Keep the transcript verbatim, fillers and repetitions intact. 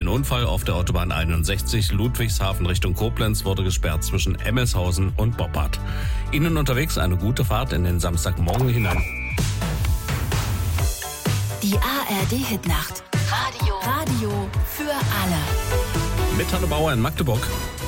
Unfall auf der Autobahn einundsechzig Ludwigshafen Richtung Koblenz wurde gesperrt zwischen Emmelshausen und Boppard. Ihnen unterwegs eine gute Fahrt in den Samstagmorgen hinein. Die A R D-Hitnacht. Radio. Radio für alle. Mit Hanne Bauer in Magdeburg.